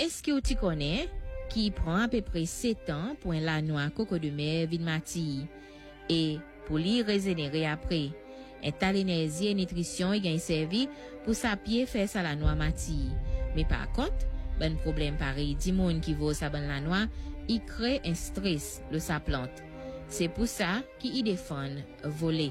Est-ce que tu connais qui prend à peu près 7 ans pour un lanois coco de mer vide mati et pour l'y régénérer après? Un tal énergie et nutrition y gagne servi pour sa pied faire ça la noix mati. Mais par contre, ben problème pareil, di moun qui vaut sa ben la noix, il crée un stress de sa plante. C'est pour ça qu'il y défend voler.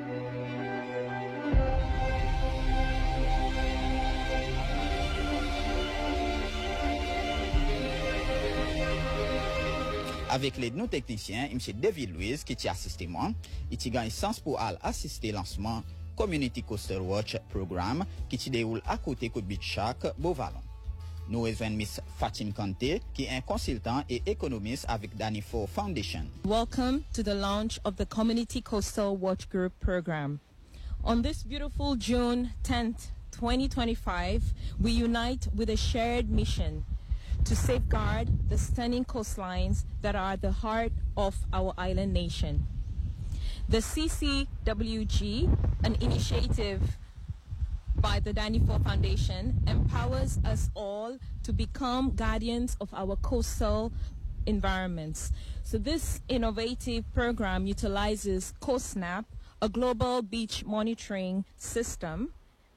Avec l'aide de nos techniciens, M. David Louise, qui t'a assisté moi, il t'a gagné sens pour assister au lancement Community Coastal Watch Programme qui se déroule à côté de Beach Shack, Beauvalon. Nous rejoignons Miss Fatim Kante, qui est un consultant et économiste avec Danifo Foundation. Welcome to the launch of the Community Coastal Watch Group program. On this beautiful June 10th, 2025, we unite with a shared mission to safeguard the stunning coastlines that are the heart of our island nation. The CCWG, an initiative by the Danifo Foundation, empowers us all to become guardians of our coastal environments. So this innovative program utilizes CoastSnap, a global beach monitoring system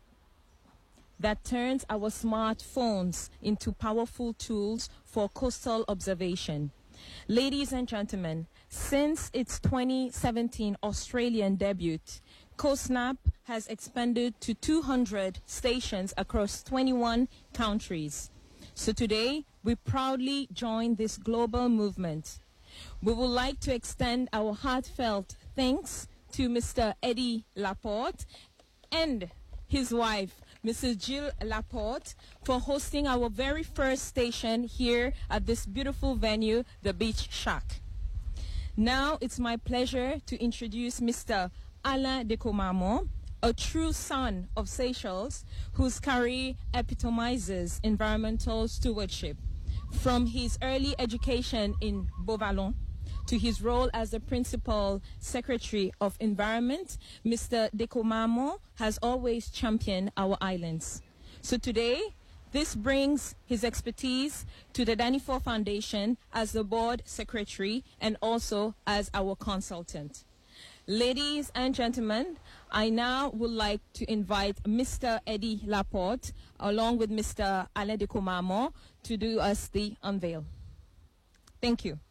that turns our smartphones into powerful tools for coastal observation. Ladies and gentlemen, since its 2017 Australian debut, CoastSnap has expanded to 200 stations across 21 countries. So today, we proudly join this global movement. We would like to extend our heartfelt thanks to Mr. Eddie Laporte and his wife, Mrs. Jill Laporte, for hosting our very first station here at this beautiful venue, the Beach Shack. Now it's my pleasure to introduce Mr. Alain Dekomamo, a true son of Seychelles, whose career epitomizes environmental stewardship. From his early education in Beauvalon to his role as the Principal Secretary of Environment, Mr. Dekomamo has always championed our islands. So today, this brings his expertise to the Danifo Foundation as the Board Secretary and also as our consultant. Ladies and gentlemen, I now would like to invite Mr. Eddie Laporte along with Mr. Alain Dekomamo to do us the unveil. Thank you.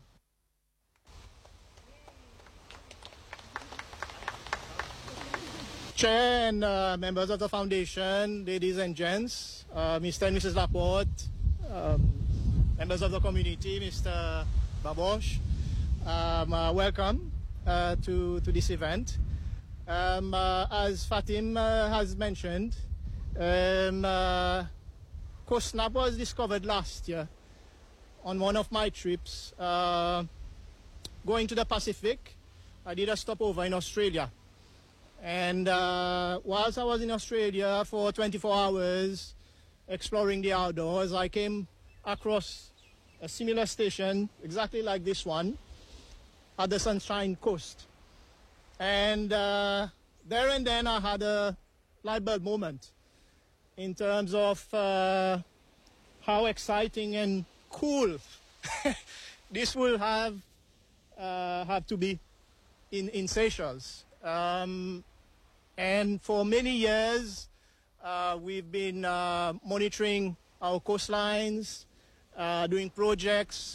Chair and members of the foundation, ladies and gents, Mr. and Mrs. Laporte, members of the community, Mr. Babosh, welcome to this event. As Fatim has mentioned, CoastSnap was discovered last year on one of my trips going to the Pacific. I did a stopover in Australia. And whilst I was in Australia for 24 hours exploring the outdoors, I came across a similar station, exactly like this one, at the Sunshine Coast. And there and then I had a light bulb moment in terms of how exciting and cool this will have to be in Seychelles. And for many years, we've been monitoring our coastlines, doing projects,